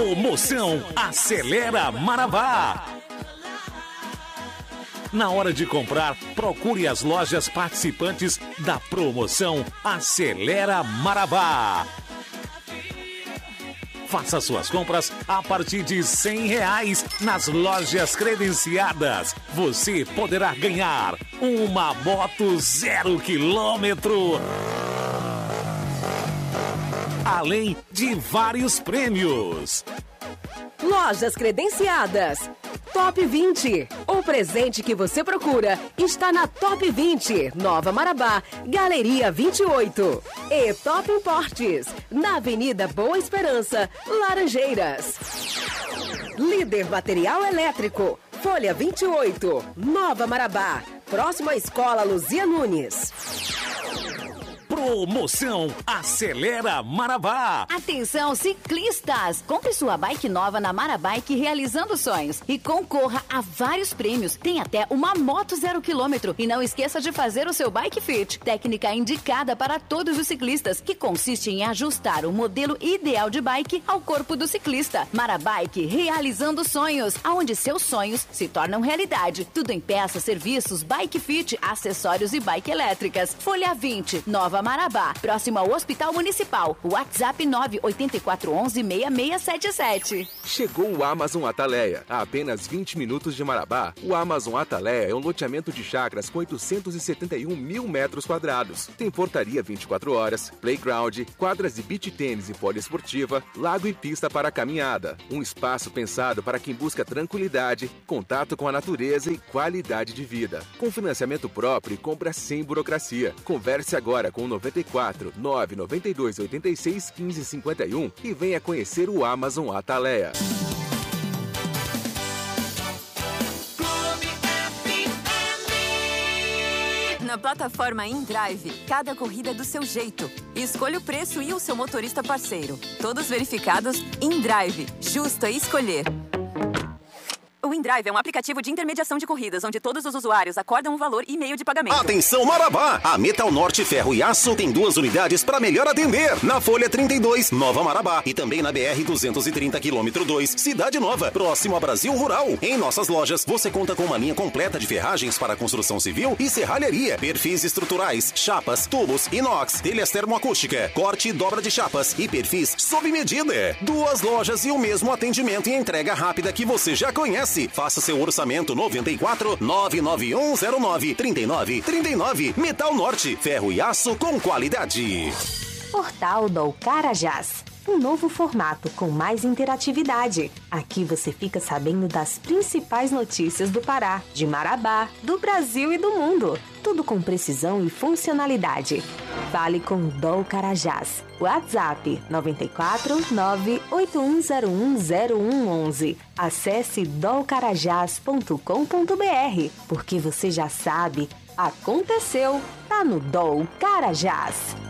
Promoção Acelera Marabá. Na hora de comprar, procure as lojas participantes da promoção Acelera Marabá. Faça suas compras a partir de R$100 nas lojas credenciadas. Você poderá ganhar uma moto 0 km. Além de vários prêmios. Lojas credenciadas. Top 20. O presente que você procura está na Top 20, Nova Marabá, Galeria 28. E Top Importes, na Avenida Boa Esperança, Laranjeiras. Líder Material Elétrico, Folha 28, Nova Marabá, próximo à Escola Luzia Nunes. Promoção Acelera Marabá. Atenção, ciclistas! Compre sua bike nova na Marabike realizando sonhos e concorra a vários prêmios. Tem até uma moto 0 km. E não esqueça de fazer o seu Bike Fit, técnica indicada para todos os ciclistas, que consiste em ajustar o modelo ideal de bike ao corpo do ciclista. Marabike realizando sonhos, aonde seus sonhos se tornam realidade. Tudo em peças, serviços, Bike Fit, acessórios e bike elétricas. Folha 20, Nova Marabá, próximo ao Hospital Municipal. WhatsApp 984116677. Chegou o Amazon Ataleia. A apenas 20 minutos de Marabá, o Amazon Ataleia é um loteamento de chácaras com 871 mil metros quadrados. Tem portaria 24 horas, playground, quadras de beach tênis e poliesportiva, lago e pista para caminhada. Um espaço pensado para quem busca tranquilidade, contato com a natureza e qualidade de vida. Com financiamento próprio e compra sem burocracia. Converse agora com o 94 992 86 15 51 e venha conhecer o Amazon Ataleia. Na plataforma InDrive, cada corrida é do seu jeito. Escolha o preço e o seu motorista parceiro. Todos verificados. InDrive, justo a escolher. O InDrive é um aplicativo de intermediação de corridas, onde todos os usuários acordam um valor e meio de pagamento. Atenção Marabá! A Metal Norte Ferro e Aço tem 2 unidades para melhor atender. Na Folha 32, Nova Marabá. E também na BR 230, quilômetro 2, Cidade Nova, próximo a Brasil Rural. Em nossas lojas, você conta com uma linha completa de ferragens para construção civil e serralheria. Perfis estruturais, chapas, tubos, inox, telhas termoacústica, corte e dobra de chapas e perfis sob medida. 2 lojas e o mesmo atendimento e entrega rápida que você já conhece. Faça seu orçamento 94 99109 3939. Metal Norte, ferro e aço com qualidade. Portal do Carajás. Um novo formato com mais interatividade. Aqui você fica sabendo das principais notícias do Pará, de Marabá, do Brasil e do mundo. Tudo com precisão e funcionalidade. Fale com Dol Carajás. WhatsApp 94 981010111. Acesse dolcarajás.com.br. Porque você já sabe, aconteceu, tá no Dol Carajás.